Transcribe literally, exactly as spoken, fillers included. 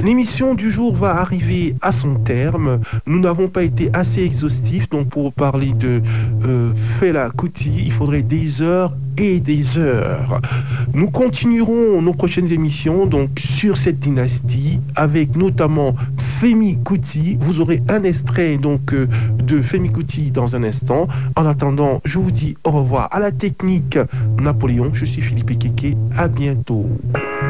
L'émission du jour va arriver à son terme. Nous n'avons pas été assez exhaustifs, donc pour parler de euh, Fela Kuti, il faudrait des heures et des heures. Nous continuerons nos prochaines émissions donc sur cette dynastie avec notamment Femi Kuti. Vous aurez un extrait donc euh, de Femi Kuti dans un instant. En attendant, je vous dis au revoir. À la technique Napoléon, je suis Philippe Ekeke. À bientôt.